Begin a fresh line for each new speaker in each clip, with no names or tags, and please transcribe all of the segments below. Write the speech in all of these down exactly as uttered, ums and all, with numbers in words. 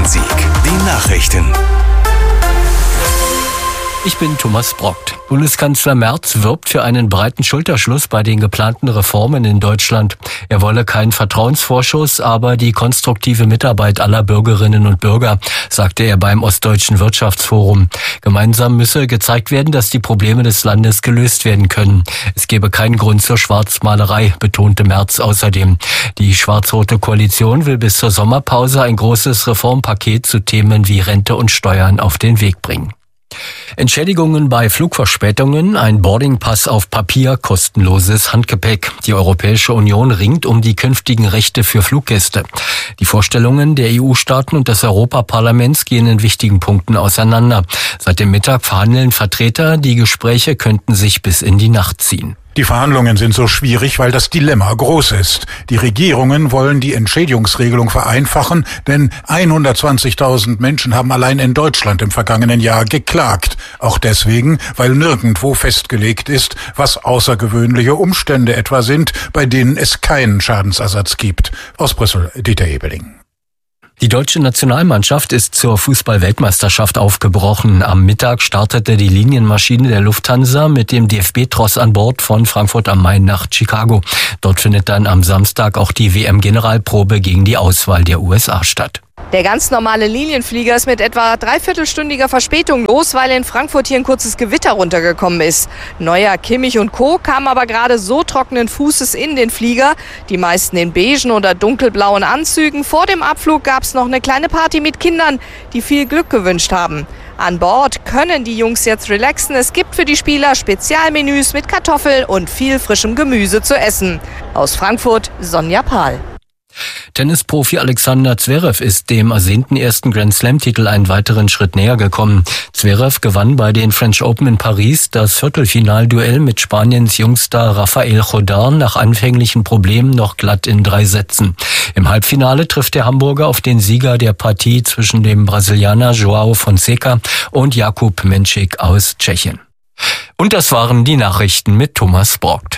Rhein-Sieg. Die Nachrichten.
Ich bin Thomas Brockt. Bundeskanzler Merz wirbt für einen breiten Schulterschluss bei den geplanten Reformen in Deutschland. Er wolle keinen Vertrauensvorschuss, aber die konstruktive Mitarbeit aller Bürgerinnen und Bürger, sagte er beim Ostdeutschen Wirtschaftsforum. Gemeinsam müsse gezeigt werden, dass die Probleme des Landes gelöst werden können. Es gebe keinen Grund zur Schwarzmalerei, betonte Merz außerdem. Die schwarz-rote Koalition will bis zur Sommerpause ein großes Reformpaket zu Themen wie Rente und Steuern auf den Weg bringen. Entschädigungen bei Flugverspätungen, ein Boardingpass auf Papier, kostenloses Handgepäck. Die Europäische Union ringt um die künftigen Rechte für Fluggäste. Die Vorstellungen der E U-Staaten und des Europaparlaments gehen in wichtigen Punkten auseinander. Seit dem Mittag verhandeln Vertreter, die Gespräche könnten sich bis in die Nacht ziehen.
Die Verhandlungen sind so schwierig, weil das Dilemma groß ist. Die Regierungen wollen die Entschädigungsregelung vereinfachen, denn hundertzwanzigtausend Menschen haben allein in Deutschland im vergangenen Jahr geklagt. Auch deswegen, weil nirgendwo festgelegt ist, was außergewöhnliche Umstände etwa sind, bei denen es keinen Schadensersatz gibt. Aus Brüssel, Dieter Ebeling.
Die deutsche Nationalmannschaft ist zur Fußball-Weltmeisterschaft aufgebrochen. Am Mittag startete die Linienmaschine der Lufthansa mit dem D F B-Tross an Bord von Frankfurt am Main nach Chicago. Dort findet dann am Samstag auch die W M-Generalprobe gegen die Auswahl der U S A statt.
Der ganz normale Linienflieger ist mit etwa dreiviertelstündiger Verspätung los, weil in Frankfurt hier ein kurzes Gewitter runtergekommen ist. Neuer, Kimmich und Co. kamen aber gerade so trockenen Fußes in den Flieger. Die meisten in beigen oder dunkelblauen Anzügen. Vor dem Abflug gab es noch eine kleine Party mit Kindern, die viel Glück gewünscht haben. An Bord können die Jungs jetzt relaxen. Es gibt für die Spieler Spezialmenüs mit Kartoffel und viel frischem Gemüse zu essen. Aus Frankfurt, Sonja Pahl.
Tennisprofi Alexander Zverev ist dem ersehnten ersten Grand-Slam-Titel einen weiteren Schritt näher gekommen. Zverev gewann bei den French Open in Paris das Viertelfinalduell mit Spaniens Jungstar Rafael Jordán nach anfänglichen Problemen noch glatt in drei Sätzen. Im Halbfinale trifft der Hamburger auf den Sieger der Partie zwischen dem Brasilianer João Fonseca und Jakub Menšík aus Tschechien. Und das waren die Nachrichten mit Thomas Brockt.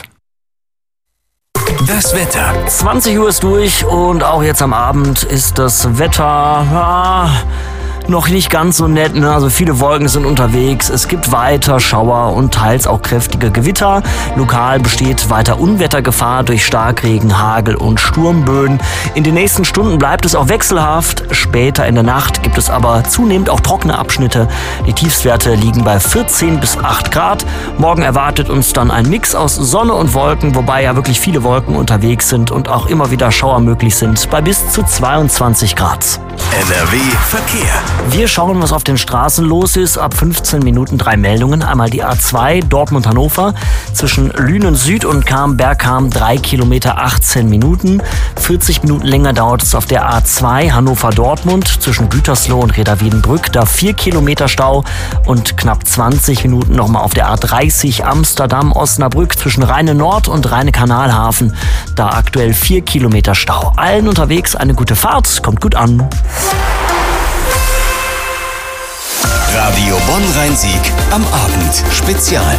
Das Wetter.
zwanzig Uhr ist durch und auch jetzt am Abend ist das Wetter ah, noch nicht ganz so nett, ne? Also viele Wolken sind unterwegs, es gibt weiter Schauer und teils auch kräftige Gewitter. Lokal besteht weiter Unwettergefahr durch Starkregen, Hagel und Sturmböen. In den nächsten Stunden bleibt es auch wechselhaft. Später in der Nacht gibt es aber zunehmend auch trockene Abschnitte. Die Tiefstwerte liegen bei vierzehn bis acht Grad. Morgen erwartet uns dann ein Mix aus Sonne und Wolken, wobei ja wirklich viele Wolken unterwegs sind und auch immer wieder Schauer möglich sind, bei bis zu zweiundzwanzig Grad.
N R W Verkehr.
Wir schauen, was auf den Straßen los ist. Ab fünfzehn Minuten drei Meldungen. Einmal die A zwei Dortmund-Hannover zwischen Lünen Süd und Kam-Bergham drei Kilometer achtzehn Minuten. vierzig Minuten länger dauert es auf der A zwei Hannover-Dortmund zwischen Gütersloh und Reda-Wiedenbrück. Da vier Kilometer Stau und knapp zwanzig Minuten nochmal auf der A dreißig Amsterdam-Osnabrück zwischen Rheine-Nord und Rheine-Kanalhafen. Da aktuell vier Kilometer Stau. Allen unterwegs eine gute Fahrt. Kommt gut an.
Radio Bonn-Rhein-Sieg am Abend Spezial.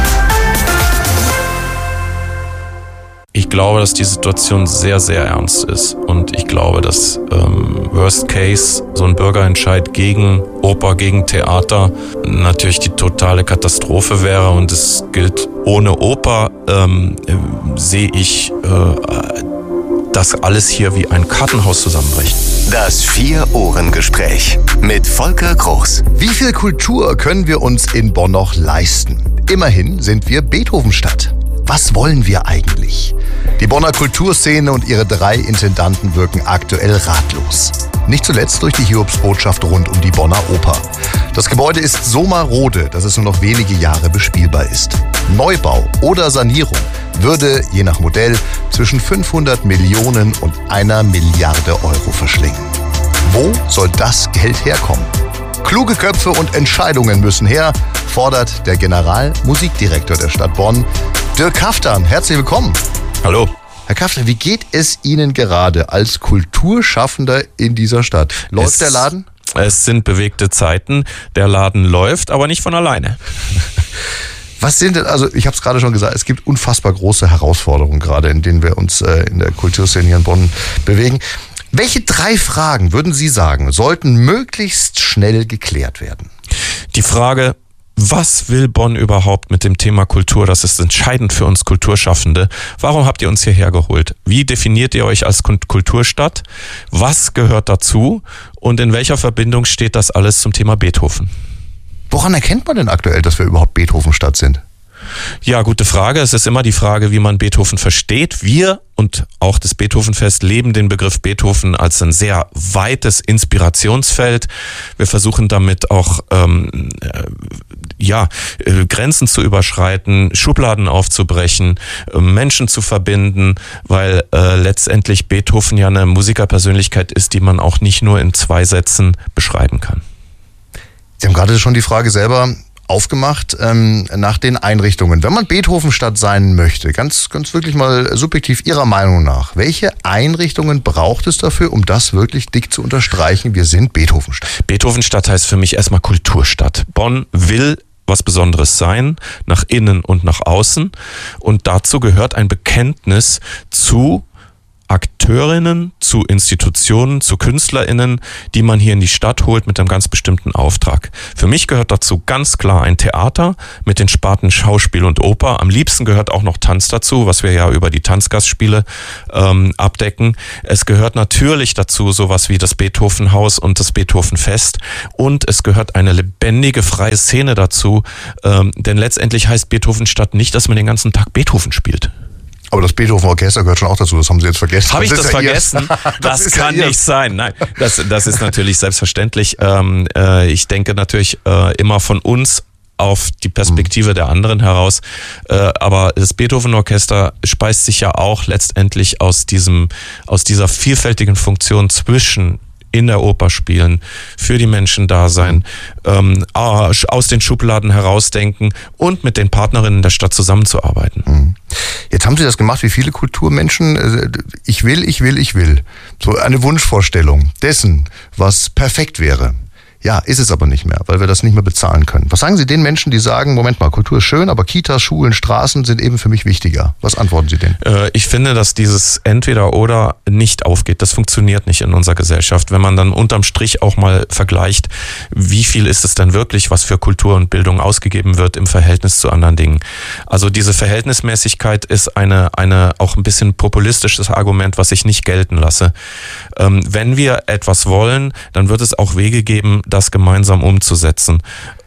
Ich glaube, dass die Situation sehr, sehr ernst ist. Und ich glaube, dass ähm, Worst Case, so ein Bürgerentscheid gegen Oper, gegen Theater, natürlich die totale Katastrophe wäre. Und es gilt, ohne Oper ähm, äh, sehe ich äh, das alles hier wie ein Kartenhaus zusammenbricht.
Das Vier-Ohren-Gespräch mit Volker Groß.
Wie viel Kultur können wir uns in Bonn noch leisten? Immerhin sind wir Beethovenstadt. Was wollen wir eigentlich? Die Bonner Kulturszene und ihre drei Intendanten wirken aktuell ratlos. Nicht zuletzt durch die Hiobsbotschaft rund um die Bonner Oper. Das Gebäude ist so marode, dass es nur noch wenige Jahre bespielbar ist. Neubau oder Sanierung würde, je nach Modell, zwischen fünfhundert Millionen und einer Milliarde Euro verschlingen. Wo soll das Geld herkommen? Kluge Köpfe und Entscheidungen müssen her, fordert der Generalmusikdirektor der Stadt Bonn, Dirk Kaftan. Herzlich willkommen.
Hallo.
Herr Kaftan, wie geht es Ihnen gerade als Kulturschaffender in dieser Stadt? Läuft
es,
der Laden?
Es sind bewegte Zeiten. Der Laden läuft, aber nicht von alleine.
Was sind denn, also ich habe es gerade schon gesagt, es gibt unfassbar große Herausforderungen gerade, in denen wir uns äh, in der Kulturszene hier in Bonn bewegen. Welche drei Fragen, würden Sie sagen, sollten möglichst schnell geklärt werden?
Die Frage, was will Bonn überhaupt mit dem Thema Kultur? Das ist entscheidend für uns Kulturschaffende. Warum habt ihr uns hierher geholt? Wie definiert ihr euch als Kulturstadt? Was gehört dazu? Und in welcher Verbindung steht das alles zum Thema Beethoven?
Woran erkennt man denn aktuell, dass wir überhaupt Beethovenstadt sind?
Ja, gute Frage. Es ist immer die Frage, wie man Beethoven versteht. Wir und auch das Beethovenfest leben den Begriff Beethoven als ein sehr weites Inspirationsfeld. Wir versuchen damit auch ähm, äh, ja äh, Grenzen zu überschreiten, Schubladen aufzubrechen, äh, Menschen zu verbinden, weil äh, letztendlich Beethoven ja eine Musikerpersönlichkeit ist, die man auch nicht nur in zwei Sätzen beschreiben kann.
Sie haben gerade schon die Frage selber aufgemacht ähm, nach den Einrichtungen. Wenn man Beethovenstadt sein möchte, ganz, ganz wirklich mal subjektiv Ihrer Meinung nach, welche Einrichtungen braucht es dafür, um das wirklich dick zu unterstreichen? Wir sind Beethovenstadt.
Beethovenstadt heißt für mich erstmal Kulturstadt. Bonn will was Besonderes sein, nach innen und nach außen. Und dazu gehört ein Bekenntnis zu Akteurinnen, zu Institutionen, zu KünstlerInnen, die man hier in die Stadt holt mit einem ganz bestimmten Auftrag. Für mich gehört dazu ganz klar ein Theater mit den Sparten Schauspiel und Oper. Am liebsten gehört auch noch Tanz dazu, was wir ja über die Tanzgastspiele ähm, abdecken. Es gehört natürlich dazu sowas wie das Beethovenhaus und das Beethovenfest. Und es gehört eine lebendige, freie Szene dazu. Ähm, denn letztendlich heißt Beethovenstadt nicht, dass man den ganzen Tag Beethoven spielt.
Aber das Beethoven-Orchester gehört schon auch dazu, das haben Sie jetzt vergessen.
Habe ich das, das vergessen? Ja das, das kann ja nicht sein. Nein, das, das ist natürlich selbstverständlich. Ähm, äh, ich denke natürlich äh, immer von uns auf die Perspektive mhm. der anderen heraus. Äh, aber das Beethoven-Orchester speist sich ja auch letztendlich aus diesem, aus dieser vielfältigen Funktion zwischen in der Oper spielen, für die Menschen da sein, ähm, aus den Schubladen herausdenken und mit den Partnerinnen der Stadt zusammenzuarbeiten.
Jetzt haben Sie das gemacht wie viele Kulturmenschen. Ich will, ich will, ich will. So eine Wunschvorstellung dessen, was perfekt wäre. Ja, ist es aber nicht mehr, weil wir das nicht mehr bezahlen können. Was sagen Sie den Menschen, die sagen, Moment mal, Kultur ist schön, aber Kitas, Schulen, Straßen sind eben für mich wichtiger? Was antworten Sie denen?
Äh, ich finde, dass dieses Entweder-Oder nicht aufgeht. Das funktioniert nicht in unserer Gesellschaft. Wenn man dann unterm Strich auch mal vergleicht, wie viel ist es denn wirklich, was für Kultur und Bildung ausgegeben wird im Verhältnis zu anderen Dingen. Also diese Verhältnismäßigkeit ist eine, eine auch ein bisschen populistisches Argument, was ich nicht gelten lasse. Ähm, wenn wir etwas wollen, dann wird es auch Wege geben, das gemeinsam umzusetzen.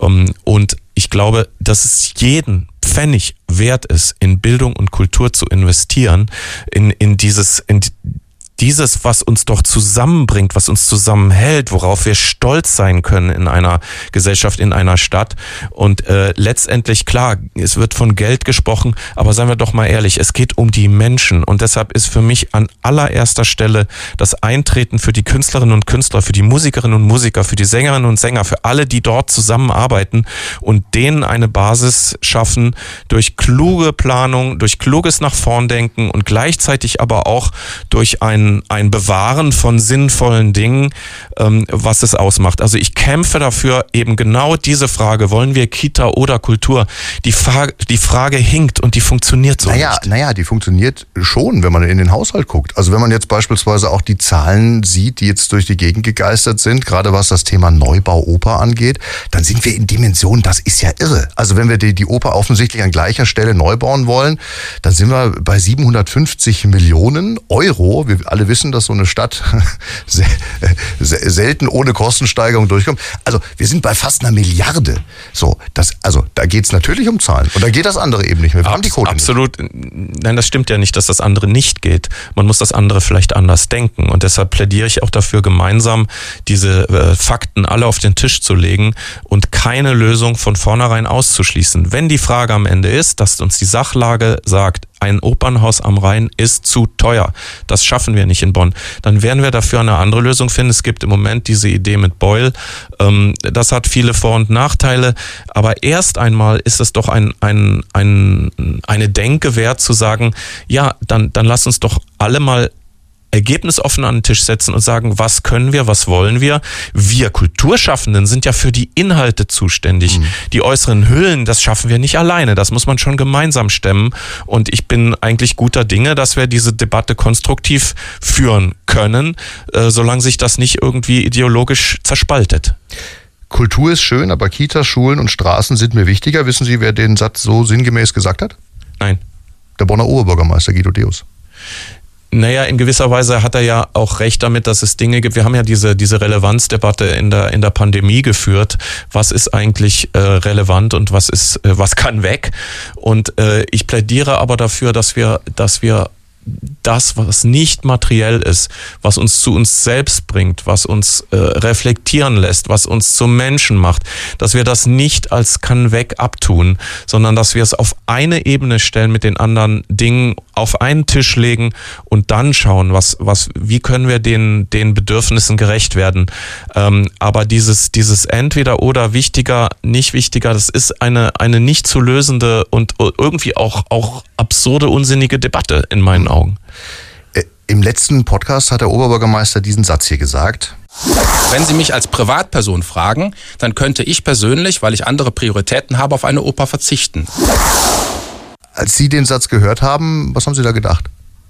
Und ich glaube, dass es jeden Pfennig wert ist, in Bildung und Kultur zu investieren, in, in dieses, in dieses, was uns doch zusammenbringt, was uns zusammenhält, worauf wir stolz sein können in einer Gesellschaft, in einer Stadt. Und äh, letztendlich, klar, es wird von Geld gesprochen, aber seien wir doch mal ehrlich, es geht um die Menschen. Und deshalb ist für mich an allererster Stelle das Eintreten für die Künstlerinnen und Künstler, für die Musikerinnen und Musiker, für die Sängerinnen und Sänger, für alle, die dort zusammenarbeiten und denen eine Basis schaffen durch kluge Planung, durch kluges nach vorn denken und gleichzeitig aber auch durch ein ein Bewahren von sinnvollen Dingen, ähm, was es ausmacht. Also ich kämpfe dafür, eben genau diese Frage, wollen wir Kita oder Kultur? Die Frage, die Frage hinkt und die funktioniert so
naja,
nicht.
Naja, die funktioniert schon, wenn man in den Haushalt guckt. Also wenn man jetzt beispielsweise auch die Zahlen sieht, die jetzt durch die Gegend gegeistert sind, gerade was das Thema Neubau Oper angeht, dann sind wir in Dimensionen, das ist ja irre. Also wenn wir die, die Oper offensichtlich an gleicher Stelle neu bauen wollen, dann sind wir bei siebenhundertfünfzig Millionen Euro. Wir alle wissen, dass so eine Stadt selten ohne Kostensteigerung durchkommt. Also wir sind bei fast einer Milliarde. So, das, also da geht es natürlich um Zahlen. Und da geht das andere eben nicht mehr. Wir
Abs-
haben die Kohle
absolut.
Nicht.
Nein, das stimmt ja nicht, dass das andere nicht geht. Man muss das andere vielleicht anders denken. Und deshalb plädiere ich auch dafür, gemeinsam diese äh, Fakten alle auf den Tisch zu legen und keine Lösung von vornherein auszuschließen. Wenn die Frage am Ende ist, dass uns die Sachlage sagt, ein Opernhaus am Rhein ist zu teuer. Das schaffen wir nicht in Bonn. Dann werden wir dafür eine andere Lösung finden. Es gibt im Moment diese Idee mit Beul. Das hat viele Vor- und Nachteile. Aber erst einmal ist es doch ein, ein, ein, eine Denke wert zu sagen, ja, dann, dann lass uns doch alle mal ergebnisoffen an den Tisch setzen und sagen, was können wir, was wollen wir. Wir Kulturschaffenden sind ja für die Inhalte zuständig. Mhm. Die äußeren Hüllen, das schaffen wir nicht alleine. Das muss man schon gemeinsam stemmen. Und ich bin eigentlich guter Dinge, dass wir diese Debatte konstruktiv führen können, äh, solange sich das nicht irgendwie ideologisch zerspaltet.
Kultur ist schön, aber Kitas, Schulen und Straßen sind mir wichtiger. Wissen Sie, wer den Satz so sinngemäß gesagt hat?
Nein.
Der Bonner Oberbürgermeister Guido Deus.
Naja, in gewisser Weise hat er ja auch recht damit, dass es Dinge gibt. Wir haben ja diese diese Relevanzdebatte in der in der Pandemie geführt. Was ist eigentlich äh, relevant und was ist äh, was kann weg? Und äh, ich plädiere aber dafür, dass wir dass wir das, was nicht materiell ist, was uns zu uns selbst bringt, was uns äh, reflektieren lässt, was uns zum Menschen macht, dass wir das nicht als kann weg abtun, sondern dass wir es auf eine Ebene stellen mit den anderen Dingen, auf einen Tisch legen und dann schauen, was, was, wie können wir den, den Bedürfnissen gerecht werden. Ähm, aber dieses, dieses entweder oder wichtiger, nicht wichtiger, das ist eine, eine nicht zu lösende und irgendwie auch, auch absurde, unsinnige Debatte in meinen Augen.
Im letzten Podcast hat der Oberbürgermeister diesen Satz hier gesagt.
Wenn Sie mich als Privatperson fragen, dann könnte ich persönlich, weil ich andere Prioritäten habe, auf eine Oper verzichten.
Als Sie den Satz gehört haben, was haben Sie da gedacht?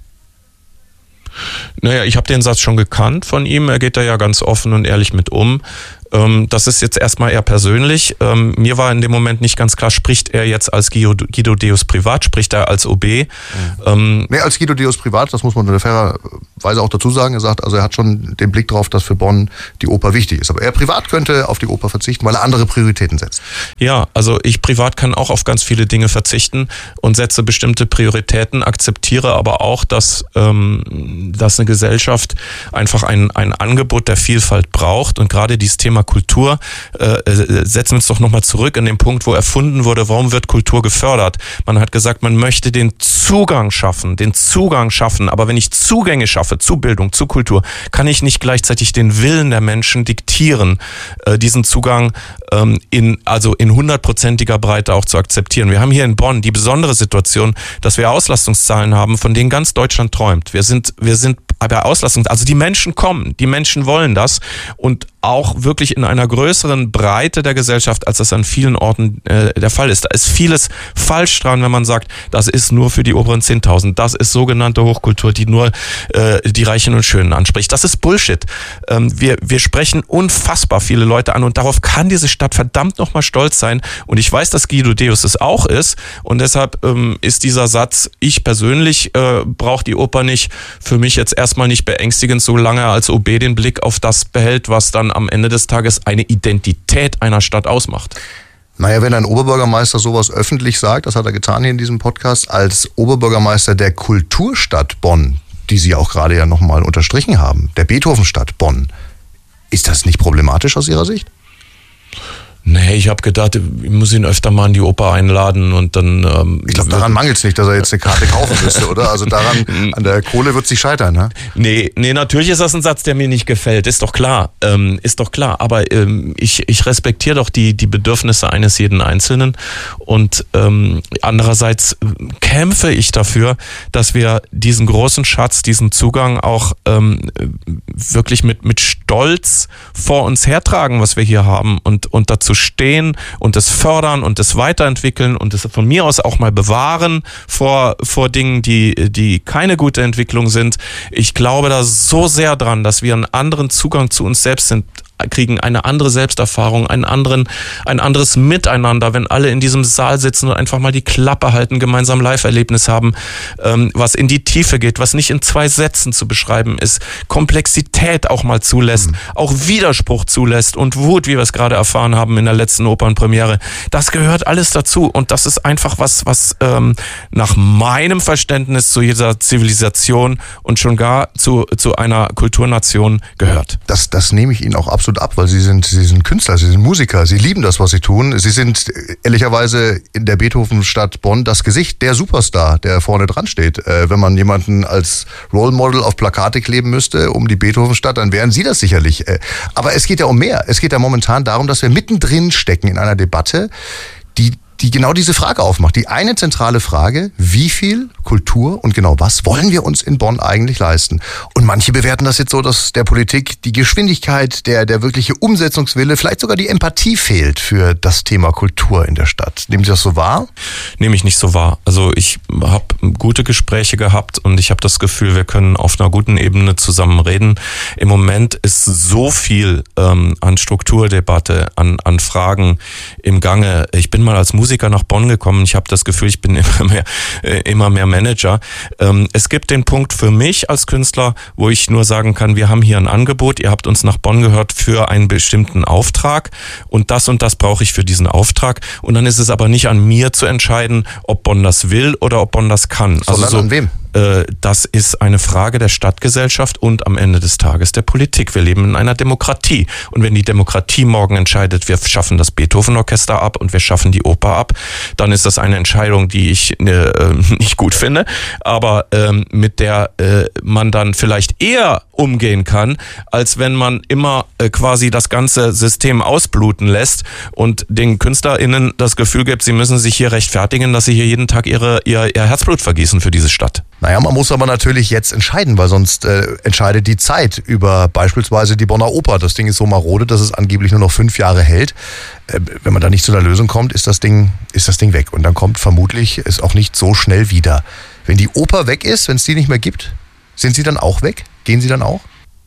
Naja, ich habe den Satz schon gekannt von ihm. Er geht da ja ganz offen und ehrlich mit um. Das ist jetzt erstmal eher persönlich. Mir war in dem Moment nicht ganz klar, spricht er jetzt als Guido, Guido Deus privat, spricht er als O B?
Mhm. Ähm, nee, als Guido Deus privat, das muss man in fairerweise auch dazu sagen. Er sagt, also er hat schon den Blick drauf, dass für Bonn die Oper wichtig ist. Aber er privat könnte auf die Oper verzichten, weil er andere Prioritäten setzt.
Ja, also ich privat kann auch auf ganz viele Dinge verzichten und setze bestimmte Prioritäten, akzeptiere aber auch, dass, ähm, dass eine Gesellschaft einfach ein, ein Angebot der Vielfalt braucht und gerade dieses Thema Kultur, äh, setzen wir uns doch nochmal zurück in den Punkt, wo erfunden wurde, warum wird Kultur gefördert? Man hat gesagt, man möchte den Zugang schaffen, den Zugang schaffen, aber wenn ich Zugänge schaffe zu Bildung, zu Kultur, kann ich nicht gleichzeitig den Willen der Menschen diktieren, äh, diesen Zugang ähm, in, also in hundertprozentiger Breite auch zu akzeptieren. Wir haben hier in Bonn die besondere Situation, dass wir Auslastungszahlen haben, von denen ganz Deutschland träumt. Wir sind, wir sind bei Auslastung, also die Menschen kommen, die Menschen wollen das und auch wirklich in einer größeren Breite der Gesellschaft, als das an vielen Orten äh, der Fall ist. Da ist vieles falsch dran, wenn man sagt, das ist nur für die oberen zehntausend. Das ist sogenannte Hochkultur, die nur äh, die Reichen und Schönen anspricht. Das ist Bullshit. Ähm, wir, wir sprechen unfassbar viele Leute an und darauf kann diese Stadt verdammt nochmal stolz sein. Und ich weiß, dass Guido Deus es auch ist und deshalb ähm, ist dieser Satz, ich persönlich äh, brauche die Oper nicht, für mich jetzt erstmal nicht beängstigend, solange er als O B den Blick auf das behält, was dann am Ende des Tages eine Identität einer Stadt ausmacht.
Naja, wenn ein Oberbürgermeister sowas öffentlich sagt, das hat er getan hier in diesem Podcast, als Oberbürgermeister der Kulturstadt Bonn, die Sie auch gerade ja nochmal unterstrichen haben, der Beethovenstadt Bonn, ist das nicht problematisch aus Ihrer Sicht?
Nee, ich habe gedacht, ich muss ihn öfter mal in die Oper einladen und dann... Ähm,
ich glaube, daran mangelt es nicht, dass er jetzt eine Karte kaufen müsste, oder? Also daran, an der Kohle wird es nicht scheitern, ne?
Nee, nee, natürlich ist das ein Satz, der mir nicht gefällt, ist doch klar, ähm, ist doch klar. Aber ähm, ich, ich respektiere doch die, die Bedürfnisse eines jeden Einzelnen und ähm, andererseits kämpfe ich dafür, dass wir diesen großen Schatz, diesen Zugang auch ähm, wirklich mit, mit Stolz vor uns hertragen, was wir hier haben und, und dazu stehen und es fördern und es weiterentwickeln und es von mir aus auch mal bewahren vor, vor Dingen, die, die keine gute Entwicklung sind. Ich glaube da so sehr dran, dass wir einen anderen Zugang zu uns selbst sind, kriegen, eine andere Selbsterfahrung, einen anderen, ein anderes Miteinander, wenn alle in diesem Saal sitzen und einfach mal die Klappe halten, gemeinsam Live-Erlebnis haben, ähm, was in die Tiefe geht, was nicht in zwei Sätzen zu beschreiben ist, Komplexität auch mal zulässt, mhm. auch Widerspruch zulässt und Wut, wie wir es gerade erfahren haben in der letzten Opernpremiere. Das gehört alles dazu und das ist einfach was, was ähm, nach meinem Verständnis zu jeder Zivilisation und schon gar zu, zu einer Kulturnation gehört.
Das, das nehme ich Ihnen auch absolut ab, weil Sie sind, Sie sind Künstler, Sie sind Musiker, Sie lieben das, was Sie tun. Sie sind ehrlicherweise in der Beethovenstadt Bonn das Gesicht, der Superstar, der vorne dran steht. Äh, wenn man jemanden als Role Model auf Plakate kleben müsste um die Beethovenstadt, dann wären Sie das sicherlich. Äh, aber es geht ja um mehr. Es geht ja momentan darum, dass wir mittendrin stecken in einer Debatte, die die genau diese Frage aufmacht. Die eine zentrale Frage, wie viel Kultur und genau was wollen wir uns in Bonn eigentlich leisten? Und manche bewerten das jetzt so, dass der Politik die Geschwindigkeit, der, der wirkliche Umsetzungswille, vielleicht sogar die Empathie fehlt für das Thema Kultur in der Stadt. Nehmen Sie das so wahr?
Nehme ich nicht so wahr. Also ich habe gute Gespräche gehabt und ich habe das Gefühl, wir können auf einer guten Ebene zusammen reden. Im Moment ist so viel ähm, an Strukturdebatte, an, an Fragen im Gange. Ich bin mal als Musiker nach Bonn gekommen. Ich habe das Gefühl, ich bin immer mehr, äh, immer mehr Manager. Ähm, es gibt den Punkt für mich als Künstler, wo ich nur sagen kann, wir haben hier ein Angebot, ihr habt uns nach Bonn gehört für einen bestimmten Auftrag und das und das brauche ich für diesen Auftrag. Und dann ist es aber nicht an mir zu entscheiden, ob Bonn das will oder ob Bonn das kann.
Sondern
also so,
an wem?
Das ist eine Frage der Stadtgesellschaft und am Ende des Tages der Politik. Wir leben in einer Demokratie. Und wenn die Demokratie morgen entscheidet, wir schaffen das Beethoven-Orchester ab und wir schaffen die Oper ab, dann ist das eine Entscheidung, die ich äh, nicht gut finde, aber ähm, mit der äh, man dann vielleicht eher umgehen kann, als wenn man immer äh, quasi das ganze System ausbluten lässt und den KünstlerInnen das Gefühl gibt, sie müssen sich hier rechtfertigen, dass sie hier jeden Tag ihre, ihr, ihr Herzblut vergießen für diese Stadt.
Naja, man muss aber natürlich jetzt entscheiden, weil sonst äh, entscheidet die Zeit über beispielsweise die Bonner Oper. Das Ding ist so marode, dass es angeblich nur noch fünf Jahre hält. Äh, wenn man da nicht zu einer Lösung kommt, ist das Ding, ist das Ding weg. Und dann kommt vermutlich es auch nicht so schnell wieder. Wenn die Oper weg ist, wenn es die nicht mehr gibt, sind sie dann auch weg? Gehen sie dann auch?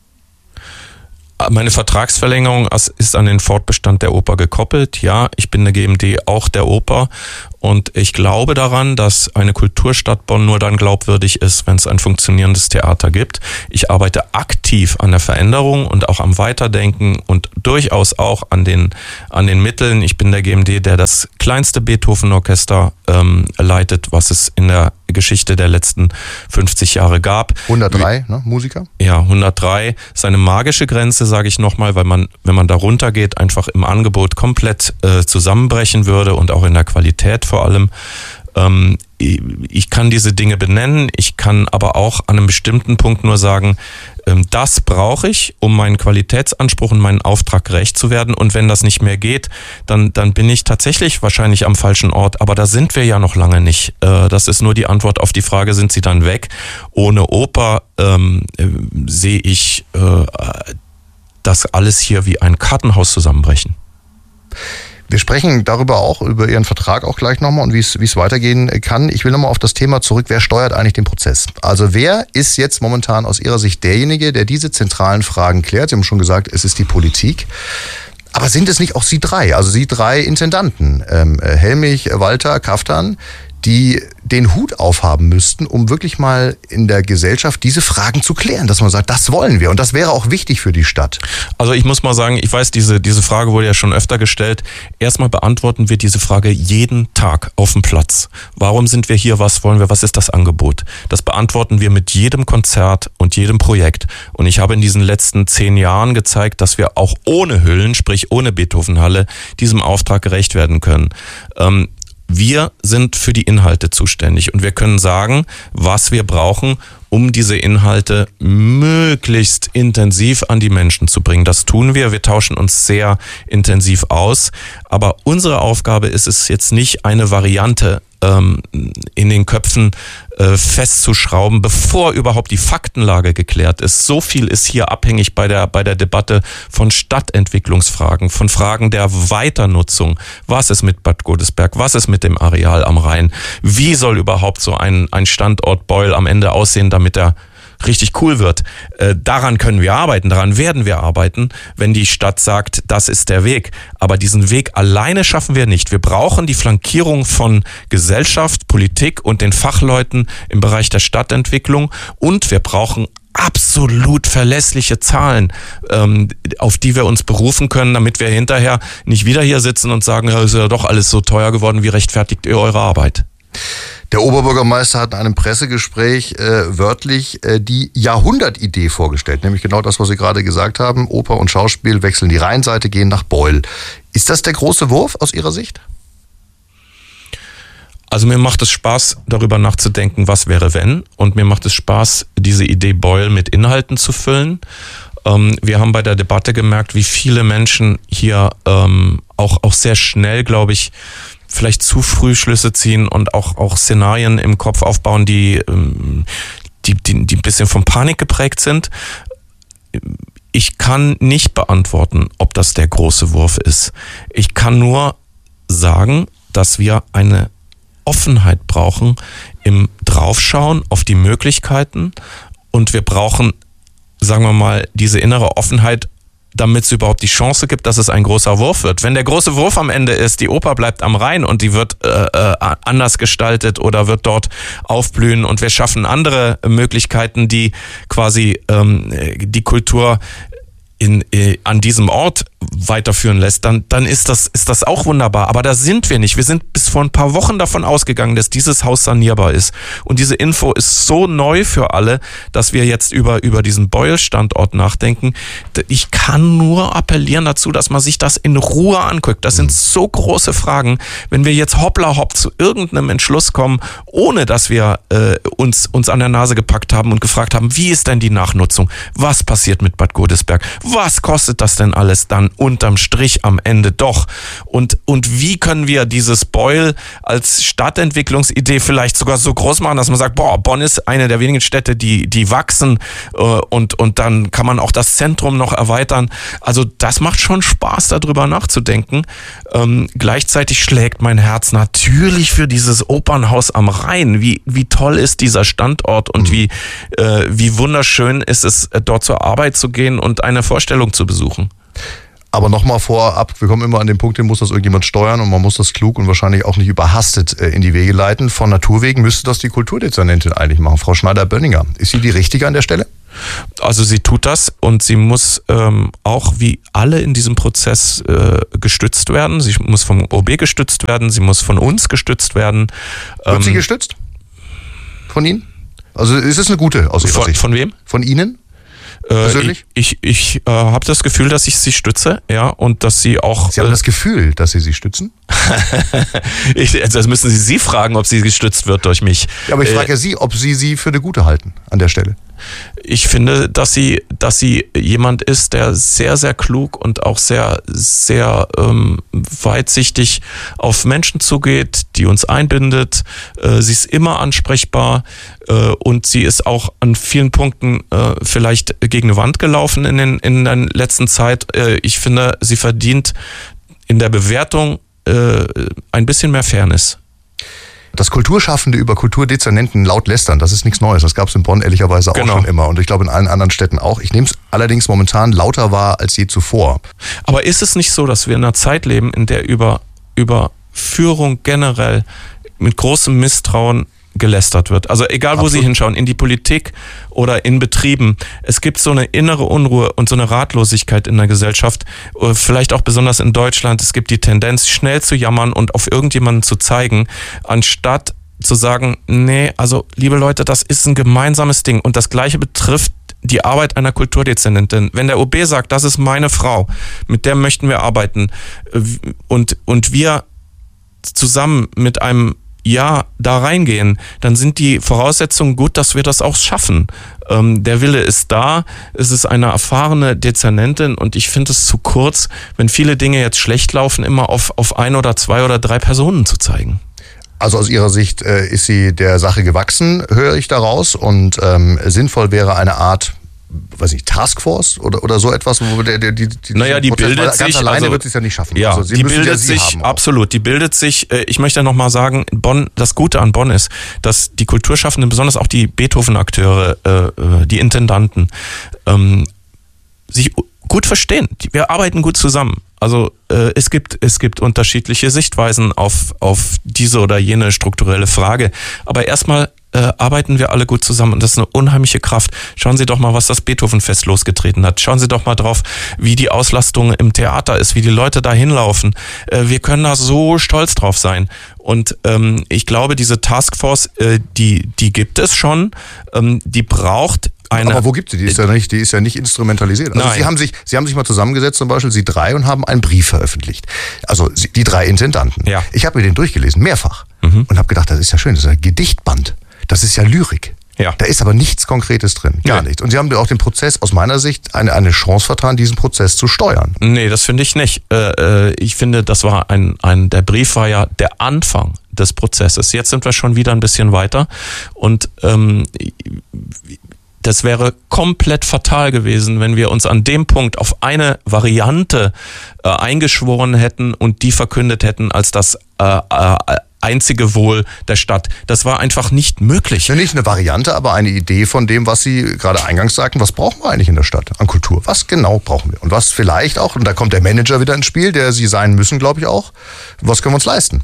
Meine Vertragsverlängerung ist an den Fortbestand der Oper gekoppelt. Ja, ich bin eine G M D auch der Oper und ich glaube daran, dass eine Kulturstadt Bonn nur dann glaubwürdig ist, wenn es ein funktionierendes Theater gibt. Ich arbeite aktiv an der Veränderung und auch am Weiterdenken und durchaus auch an den an den Mitteln. Ich bin der G M D, der das kleinste Beethoven-Orchester ähm, leitet, was es in der Geschichte der letzten fünfzig Jahre gab.
hundertdrei, ne, Musiker?
Ja, hundertdrei ist eine magische Grenze, sage ich nochmal, weil man, wenn man da runtergeht, einfach im Angebot komplett äh, zusammenbrechen würde und auch in der Qualität vor allem. Ähm, ich kann diese Dinge benennen, ich kann aber auch an einem bestimmten Punkt nur sagen, ähm, das brauche ich, um meinen Qualitätsanspruch und meinen Auftrag gerecht zu werden. Und wenn das nicht mehr geht, dann, dann bin ich tatsächlich wahrscheinlich am falschen Ort. Aber da sind wir ja noch lange nicht. Äh, das ist nur die Antwort auf die Frage, sind sie dann weg? Ohne Oper ähm, äh, sehe ich äh, das alles hier wie ein Kartenhaus zusammenbrechen.
Wir sprechen darüber auch, über Ihren Vertrag auch gleich nochmal und wie es, wie es weitergehen kann. Ich will nochmal auf das Thema zurück, wer steuert eigentlich den Prozess? Also wer ist jetzt momentan aus Ihrer Sicht derjenige, der diese zentralen Fragen klärt? Sie haben schon gesagt, es ist die Politik. Aber sind es nicht auch Sie drei, also Sie drei Intendanten, ähm, Helmich, Walter, Kaftan, die den Hut aufhaben müssten, um wirklich mal in der Gesellschaft diese Fragen zu klären, dass man sagt, das wollen wir und das wäre auch wichtig für die Stadt.
Also ich muss mal sagen, ich weiß, diese, diese Frage wurde ja schon öfter gestellt. Erstmal beantworten wir diese Frage jeden Tag auf dem Platz. Warum sind wir hier? Was wollen wir? Was ist das Angebot? Das beantworten wir mit jedem Konzert und jedem Projekt. Und ich habe in diesen letzten zehn Jahren gezeigt, dass wir auch ohne Hüllen, sprich ohne Beethovenhalle, diesem Auftrag gerecht werden können. Ähm, Wir sind für die Inhalte zuständig und wir können sagen, was wir brauchen, um diese Inhalte möglichst intensiv an die Menschen zu bringen. Das tun wir, wir tauschen uns sehr intensiv aus, aber unsere Aufgabe ist es jetzt nicht, eine Variante ähm, in den Köpfen äh, festzuschrauben, bevor überhaupt die Faktenlage geklärt ist. So viel ist hier abhängig bei der, bei der Debatte von Stadtentwicklungsfragen, von Fragen der Weiternutzung. Was ist mit Bad Godesberg? Was ist mit dem Areal am Rhein? Wie soll überhaupt so ein, ein Standort Beul am Ende aussehen, damit er richtig cool wird? Äh, daran können wir arbeiten, daran werden wir arbeiten, wenn die Stadt sagt, das ist der Weg. Aber diesen Weg alleine schaffen wir nicht. Wir brauchen die Flankierung von Gesellschaft, Politik und den Fachleuten im Bereich der Stadtentwicklung und wir brauchen absolut verlässliche Zahlen, ähm, auf die wir uns berufen können, damit wir hinterher nicht wieder hier sitzen und sagen, ja, ist ja doch alles so teuer geworden, wie rechtfertigt ihr eure Arbeit?
Der Oberbürgermeister hat in einem Pressegespräch äh, wörtlich äh, die Jahrhundertidee vorgestellt, nämlich genau das, was Sie gerade gesagt haben. Oper und Schauspiel wechseln die Rheinseite, gehen nach Beul. Ist das der große Wurf aus Ihrer Sicht?
Also mir macht es Spaß, darüber nachzudenken, was wäre wenn. Und mir macht es Spaß, diese Idee Beul mit Inhalten zu füllen. Ähm, wir haben bei der Debatte gemerkt, wie viele Menschen hier ähm, auch, auch sehr schnell, glaube ich, vielleicht zu früh Schlüsse ziehen und auch, auch Szenarien im Kopf aufbauen, die, die, die, die ein bisschen von Panik geprägt sind. Ich kann nicht beantworten, ob das der große Wurf ist. Ich kann nur sagen, dass wir eine Offenheit brauchen im Draufschauen auf die Möglichkeiten und wir brauchen, sagen wir mal, diese innere Offenheit, damit es überhaupt die Chance gibt, dass es ein großer Wurf wird. Wenn der große Wurf am Ende ist, die Oper bleibt am Rhein und die wird äh, äh, anders gestaltet oder wird dort aufblühen und wir schaffen andere Möglichkeiten, die quasi ähm, die Kultur in, äh, an diesem Ort weiterführen lässt, dann, dann ist das, ist das auch wunderbar. Aber da sind wir nicht. Wir sind bis vor ein paar Wochen davon ausgegangen, dass dieses Haus sanierbar ist. Und diese Info ist so neu für alle, dass wir jetzt über, über diesen Beul-Standort nachdenken. Ich kann nur appellieren dazu, dass man sich das in Ruhe anguckt. Das sind so große Fragen. Wenn wir jetzt hoppla hopp zu irgendeinem Entschluss kommen, ohne dass wir äh, uns, uns an der Nase gepackt haben und gefragt haben, wie ist denn die Nachnutzung? Was passiert mit Bad Godesberg? Was kostet das denn alles dann unterm Strich am Ende doch? Und, und wie können wir dieses Beul als Stadtentwicklungsidee vielleicht sogar so groß machen, dass man sagt, boah, Bonn ist eine der wenigen Städte, die, die wachsen äh, und, und dann kann man auch das Zentrum noch erweitern. Also das macht schon Spaß, darüber nachzudenken. Ähm, gleichzeitig schlägt mein Herz natürlich für dieses Opernhaus am Rhein. Wie, wie toll ist dieser Standort und mhm. wie, äh, wie wunderschön ist es, dort zur Arbeit zu gehen und eine Vorstellung zu besuchen.
Aber nochmal vorab, wir kommen immer an den Punkt, den muss das irgendjemand steuern und man muss das klug und wahrscheinlich auch nicht überhastet in die Wege leiten. Von Naturwegen müsste das die Kulturdezernentin eigentlich machen, Frau Schneider-Bönninger. Ist sie die Richtige an der Stelle?
Also sie tut das und sie muss ähm, auch wie alle in diesem Prozess äh, gestützt werden. Sie muss vom O B gestützt werden, sie muss von uns gestützt werden.
Wird
ähm,
sie gestützt? Von Ihnen? Also ist es eine gute aus Ihrer
von,
Sicht?
Von wem?
Von Ihnen? Persönlich?
Ich, ich, ich äh, habe das Gefühl, dass ich sie stütze, ja, und dass sie auch...
Sie haben äh, das Gefühl, dass Sie sie stützen?
ich, also das müssen Sie sie fragen, ob sie gestützt wird durch mich.
Ja, aber ich frage ja Sie, ob Sie sie für eine gute halten an der Stelle.
Ich finde, dass sie, dass sie jemand ist, der sehr, sehr klug und auch sehr, sehr ähm, weitsichtig auf Menschen zugeht, die uns einbindet. Äh, sie ist immer ansprechbar äh, und sie ist auch an vielen Punkten äh, vielleicht gegen eine Wand gelaufen in, den, in der letzten Zeit. Äh, ich finde, sie verdient in der Bewertung äh, ein bisschen mehr Fairness.
Das Kulturschaffende über Kulturdezernenten laut lästern, das ist nichts Neues. Das gab es in Bonn ehrlicherweise auch genau. schon immer. Und ich glaube in allen anderen Städten auch. Ich nehme es allerdings momentan lauter wahr als je zuvor.
Aber ist es nicht so, dass wir in einer Zeit leben, in der über, über Führung generell mit großem Misstrauen gelästert wird? Also egal, wo Absolut. Sie hinschauen, in die Politik oder in Betrieben. Es gibt so eine innere Unruhe und so eine Ratlosigkeit in der Gesellschaft. Vielleicht auch besonders in Deutschland. Es gibt die Tendenz, schnell zu jammern und auf irgendjemanden zu zeigen, anstatt zu sagen, nee, also liebe Leute, das ist ein gemeinsames Ding. Und das Gleiche betrifft die Arbeit einer Kulturdezernentin. Wenn der O B sagt, das ist meine Frau, mit der möchten wir arbeiten und, und wir zusammen mit einem Ja da reingehen, dann sind die Voraussetzungen gut, dass wir das auch schaffen. Ähm, der Wille ist da, es ist eine erfahrene Dezernentin und ich finde es zu kurz, wenn viele Dinge jetzt schlecht laufen, immer auf, auf ein oder zwei oder drei Personen zu zeigen.
Also aus Ihrer Sicht äh, ist sie der Sache gewachsen, höre ich daraus, und ähm, sinnvoll wäre eine Art, weiß nicht, Taskforce oder oder so etwas, wo der, der die, die
naja, die
Prozess,
bildet
ganz
sich,
alleine
also,
wird sie es ja nicht schaffen.
Ja,
also sie
die
müssen
bildet
ja sie
sich
haben
absolut. Die bildet sich. Ich möchte noch mal sagen, Bonn. Das Gute an Bonn ist, dass die Kulturschaffenden, besonders auch die Beethoven-Akteure, äh, die Intendanten, ähm, sich gut verstehen. Wir arbeiten gut zusammen. Also äh, es gibt es gibt unterschiedliche Sichtweisen auf auf diese oder jene strukturelle Frage. Aber erstmal äh, arbeiten wir alle gut zusammen und das ist eine unheimliche Kraft. Schauen Sie doch mal, was das Beethoven-Fest losgetreten hat. Schauen Sie doch mal drauf, wie die Auslastung im Theater ist, wie die Leute da hinlaufen. Äh, wir können da so stolz drauf sein. Und ähm, ich glaube, diese Taskforce, äh, die die gibt es schon. Ähm, die braucht Eine,
aber wo gibt sie? Die ist ja nicht, die ist ja nicht instrumentalisiert. Also
nein.
Sie haben sich, Sie haben sich mal zusammengesetzt, zum Beispiel Sie drei, und haben einen Brief veröffentlicht. Also Sie, die drei Intendanten.
Ja.
Ich habe mir den durchgelesen, mehrfach, mhm. und habe gedacht, das ist ja schön, das ist ein Gedichtband. Das ist ja Lyrik.
Ja.
Da ist aber nichts Konkretes drin, gar
Nee.
nichts. Und Sie haben auch den Prozess aus meiner Sicht eine, eine Chance vertan, diesen Prozess zu steuern.
Nee, das finde ich nicht. Äh, ich finde, das war ein, ein, der Brief war ja der Anfang des Prozesses. Jetzt sind wir schon wieder ein bisschen weiter und ähm, das wäre komplett fatal gewesen, wenn wir uns an dem Punkt auf eine Variante äh, eingeschworen hätten und die verkündet hätten als das äh, äh, einzige Wohl der Stadt. Das war einfach nicht möglich.
Ja, nicht eine Variante, aber eine Idee von dem, was Sie gerade eingangs sagten, was brauchen wir eigentlich in der Stadt an Kultur? Was genau brauchen wir? Und was vielleicht auch, und da kommt der Manager wieder ins Spiel, der Sie sein müssen, glaube ich auch, was können wir uns leisten?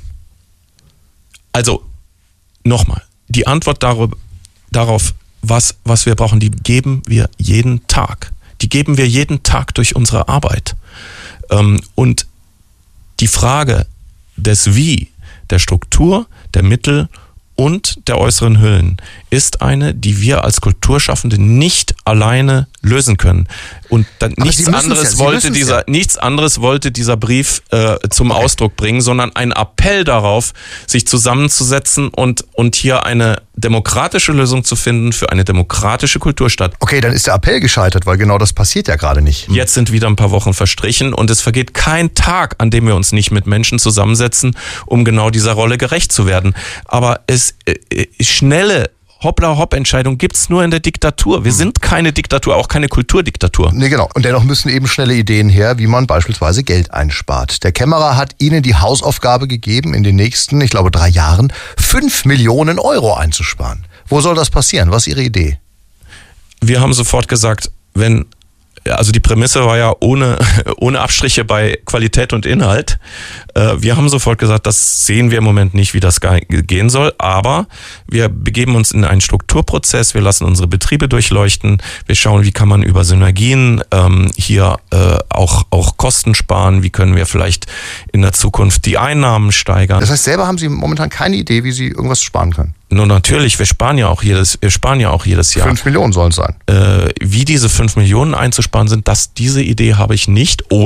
Also, nochmal, die Antwort darauf, darauf was, was wir brauchen, die geben wir jeden Tag. Die geben wir jeden Tag durch unsere Arbeit. Und die Frage des Wie, der Struktur, der Mittel und der äußeren Hüllen ist eine, die wir als Kulturschaffende nicht alleine lösen können. Und dann nichts anderes
ja,
wollte dieser, ja. nichts anderes wollte dieser Brief äh, zum okay. Ausdruck bringen, sondern ein Appell darauf, sich zusammenzusetzen und, und hier eine demokratische Lösung zu finden für eine demokratische Kulturstadt.
Okay, dann ist der Appell gescheitert, weil genau das passiert ja gerade nicht.
Jetzt sind wieder ein paar Wochen verstrichen und es vergeht kein Tag, an dem wir uns nicht mit Menschen zusammensetzen, um genau dieser Rolle gerecht zu werden. Aber es äh, schnelle Hoppla-Hopp-Entscheidung gibt's nur in der Diktatur. Wir sind keine Diktatur, auch keine Kulturdiktatur.
Nee, genau. Und dennoch müssen eben schnelle Ideen her, wie man beispielsweise Geld einspart. Der Kämmerer hat Ihnen die Hausaufgabe gegeben, in den nächsten, ich glaube, drei Jahren fünf Millionen Euro einzusparen. Wo soll das passieren? Was ist Ihre Idee?
Wir haben sofort gesagt, wenn, also die Prämisse war ja ohne, ohne Abstriche bei Qualität und Inhalt. Wir haben sofort gesagt, das sehen wir im Moment nicht, wie das gehen soll, aber wir begeben uns in einen Strukturprozess, wir lassen unsere Betriebe durchleuchten, wir schauen, wie kann man über Synergien ähm, hier äh, auch, auch Kosten sparen, wie können wir vielleicht in der Zukunft die Einnahmen steigern.
Das heißt, selber haben Sie momentan keine Idee, wie Sie irgendwas sparen können?
Nur natürlich, wir sparen ja auch jedes, wir sparen ja auch jedes Jahr.
Fünf Millionen sollen es sein.
Äh, wie diese fünf Millionen einzusparen sind, das, diese Idee habe ich nicht.